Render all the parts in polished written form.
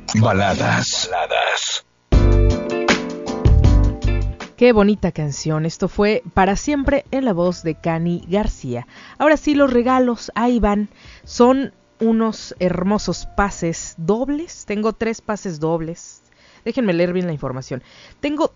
Baladas. Qué bonita canción, esto fue Para Siempre en la voz de Cani García. Ahora sí, los regalos, ahí van, son unos hermosos pases dobles, tengo 3 pases dobles, déjenme leer bien la información, tengo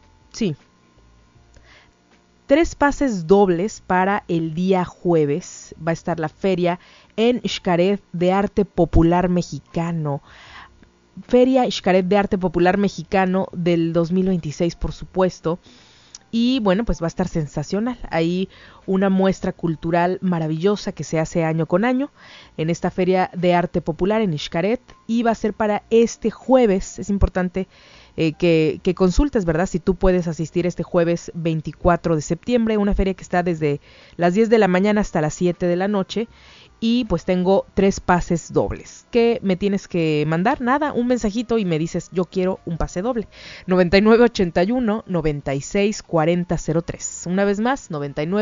3 pases dobles para el día jueves, va a estar la feria en Xcaret de Arte Popular Mexicano. Feria Xcaret de Arte Popular Mexicano del 2026, por supuesto. Y bueno, pues va a estar sensacional. Hay una muestra cultural maravillosa que se hace año con año en esta Feria de Arte Popular en Xcaret. Y va a ser para este jueves. Es importante que consultes, ¿verdad? Si tú puedes asistir este jueves 24 de septiembre. Una feria que está desde las 10 de la mañana hasta las 7 de la noche. Y pues tengo 3 pases dobles. ¿Qué me tienes que mandar? Nada, un mensajito y me dices, yo quiero un pase doble. 9981 96 40 03. Una vez más,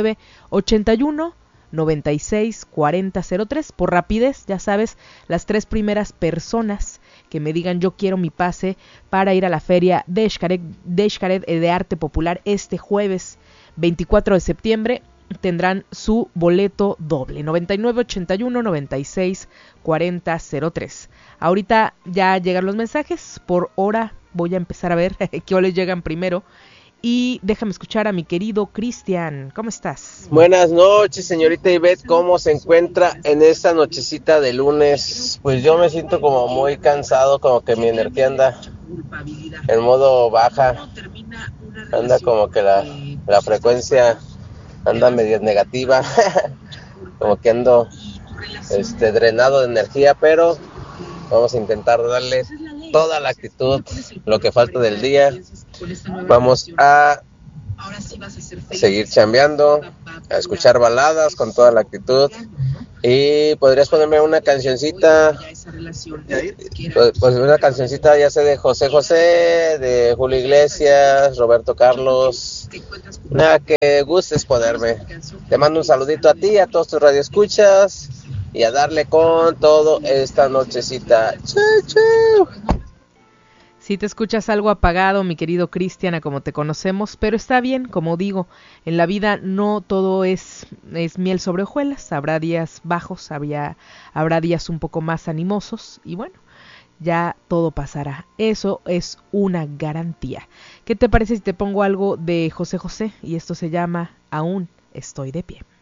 9981 96 40 03. Por rapidez, ya sabes, las 3 primeras personas que me digan yo quiero mi pase para ir a la feria de Xcaret de Arte Popular este jueves 24 de septiembre, tendrán su boleto doble. 9981 96 40 03. Ahorita ya llegan los mensajes. Por hora voy a empezar a ver qué les llegan primero. Y déjame escuchar a mi querido Cristian. ¿Cómo estás? Buenas noches, señorita Ivette. ¿Cómo se encuentra en esta nochecita de lunes? Pues yo me siento como muy cansado, como que mi energía anda en modo baja. Anda como que la frecuencia anda medio negativa, como que ando drenado de energía, pero vamos a intentar darle toda la actitud, lo que falta del día. Vamos a seguir chambeando, a escuchar baladas con toda la actitud. Y podrías ponerme una cancioncita, pues una cancioncita ya sea de José José, de Julio Iglesias, Roberto Carlos, nada que gustes ponerme. Te mando un saludito a ti, a todos tus radioescuchas y a darle con todo esta nochecita. Chau, chau. Si te escuchas algo apagado, mi querido Cristian, a como te conocemos, pero está bien, como digo, en la vida no todo es miel sobre hojuelas, habrá días bajos, habrá días un poco más animosos, y bueno, ya todo pasará. Eso es una garantía. ¿Qué te parece si te pongo algo de José José? Y esto se llama Aún estoy de pie.